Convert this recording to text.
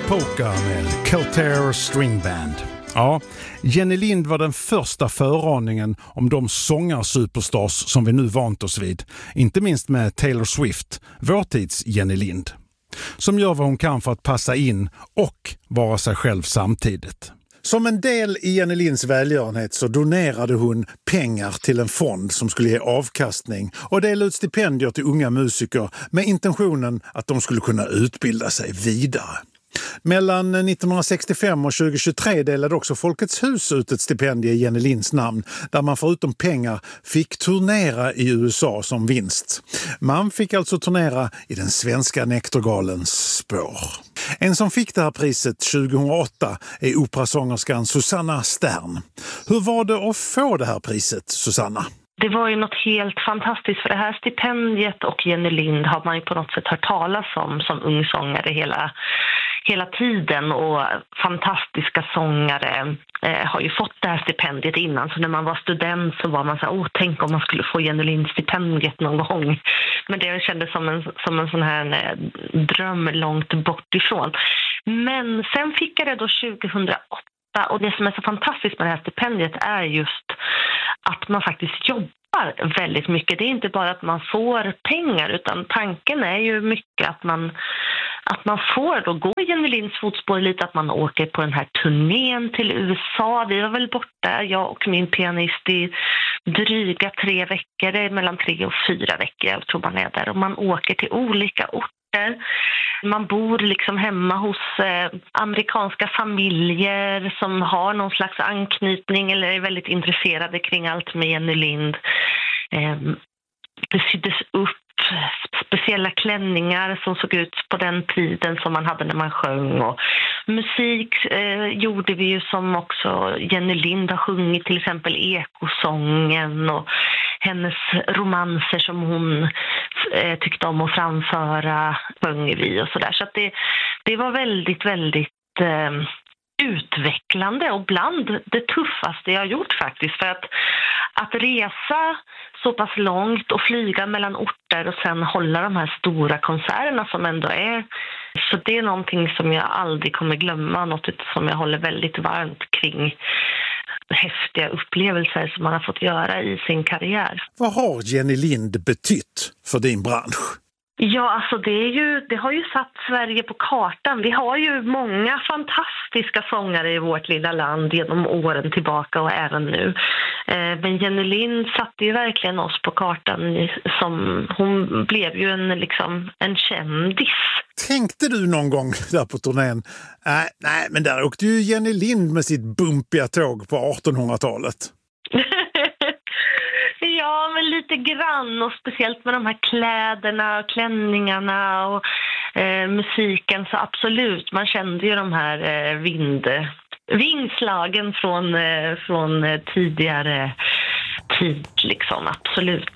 Polka med Kelter String Band. Ja, Jenny Lind var den första föraningen om de sångarsuperstars som vi nu vant oss vid. Inte minst med Taylor Swift, vår tids Jenny Lind. Som gör vad hon kan för att passa in och vara sig själv samtidigt. Som en del i Jenny Linds välgörenhet så donerade hon pengar till en fond som skulle ge avkastning och dela ut stipendier till unga musiker med intentionen att de skulle kunna utbilda sig vidare. Mellan 1965 och 2023 delade också Folkets hus ut ett spendie i Jenny Linds namn där man förutom pengar fick turnera i USA som vinst. Man fick alltså turnera i den svenska nektergalens spår. En som fick det här priset 2008 är operasångerskan Susanna Stern. Hur var det att få det här priset, Susanna? Det var ju något helt fantastiskt, för det här stipendiet och Jenny Lind har man ju på något sätt hört talas om som ung sångare hela tiden, och fantastiska sångare har ju fått det här stipendiet innan. Så när man var student så var man så här, tänk om man skulle få Jenny Lind stipendiet någon gång. Men det kändes som en sån här dröm långt bort ifrån. Men sen fick jag det då 2008, och det som är så fantastiskt med det här stipendiet är just att man faktiskt jobbar väldigt mycket. Det är inte bara att man får pengar, utan tanken är ju mycket att man får då gå i Jenny Linds fotspår lite, att man åker på den här turnén till USA. Vi var väl borta, jag och min pianist, i dryga 3 veckor, det är mellan 3 och 4 veckor jag tror man är där. Och man åker till olika orter. Man bor liksom hemma hos amerikanska familjer som har någon slags anknytning eller är väldigt intresserade kring allt med Jenny Lind. Det syddes upp speciella klänningar som såg ut på den tiden som man hade när man sjöng, och musik gjorde vi ju som också Jenny Lind har sjungit, till exempel Ekosången och hennes romanser som hon tyckte om att framföra sjöng vi och sådär. Så att det var väldigt, väldigt utvecklande och bland det tuffaste jag har gjort faktiskt, för att resa så pass långt och flyga mellan orter och sen hålla de här stora konserterna som ändå är. Så det är någonting som jag aldrig kommer glömma, något som jag håller väldigt varmt kring, häftiga upplevelser som man har fått göra i sin karriär. Vad har Jenny Lind betytt för din bransch? Ja, alltså det har ju satt Sverige på kartan. Vi har ju många fantastiska sångare i vårt lilla land genom åren tillbaka och även nu. Men Jenny Lind satte ju verkligen oss på kartan. Hon blev ju en kändis. Tänkte du någon gång där på turnén, nej, men där åkte ju Jenny Lind med sitt bumpiga tåg på 1800-talet. Ja, men lite grann, och speciellt med de här kläderna och klänningarna och musiken, så absolut, man kände ju de här vingslagen från tidigare tid liksom, absolut.